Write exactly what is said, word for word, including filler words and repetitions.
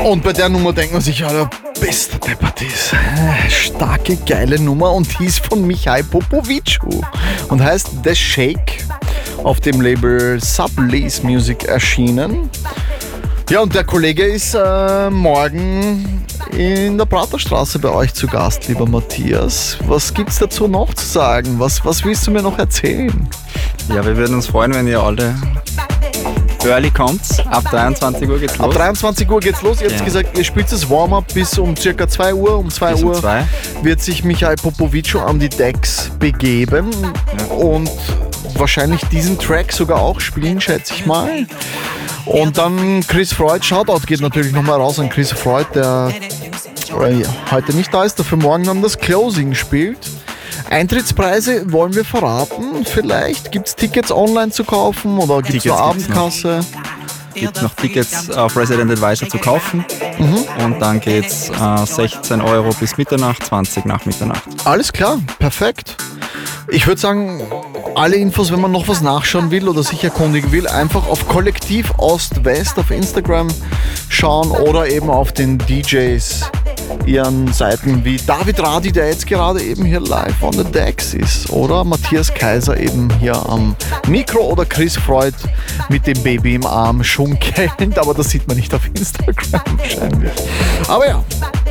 Und bei der Nummer denkt man sich, ja, der beste Deppertis. Starke, geile Nummer und die ist von Michal Popovičič und heißt The Shake, auf dem Label Sublease Music erschienen. Ja, und der Kollege ist äh, morgen in der Praterstraße bei euch zu Gast, lieber Matthias. Was gibt's dazu noch zu sagen? Was, was willst du mir noch erzählen? Ja, wir würden uns freuen, wenn ihr alle early kommt. Ab dreiundzwanzig Uhr geht's los. Ab dreiundzwanzig Uhr geht's los. Ihr habt ja. gesagt, ihr spielt das Warm-up bis um circa zwei Uhr. Um zwei bis Uhr um zwei. wird sich Michal Popovičič an die Decks begeben ja. und wahrscheinlich diesen Track sogar auch spielen, schätze ich mal. Und dann Chris Freud, Shoutout geht natürlich nochmal raus an Chris Freud, der äh, heute nicht da ist, dafür morgen dann das Closing spielt. Eintrittspreise wollen wir verraten, vielleicht gibt es Tickets online zu kaufen oder gibt es eine Abendkasse? Es gibt noch Tickets auf Resident Advisor zu kaufen mhm. und dann geht es äh, sechzehn Euro bis Mitternacht, zwanzig nach Mitternacht. Alles klar, perfekt. Ich würde sagen, alle Infos, wenn man noch was nachschauen will oder sich erkundigen will, einfach auf Kollektiv Ost-West auf Instagram schauen oder eben auf den D Js ihren Seiten wie David Radi, der jetzt gerade eben hier live on the decks ist, oder Matthias Kaiser eben hier am Mikro oder Chris Freud mit dem Baby im Arm schunkelnd, aber das sieht man nicht auf Instagram wahrscheinlich. Aber ja,